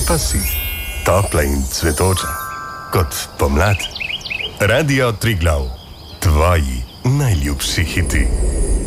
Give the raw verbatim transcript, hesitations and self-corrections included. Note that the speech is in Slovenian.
Lepa si, topla in cvetoča, kot pomlad. Radio Triglav, tvoji najljubši hiti.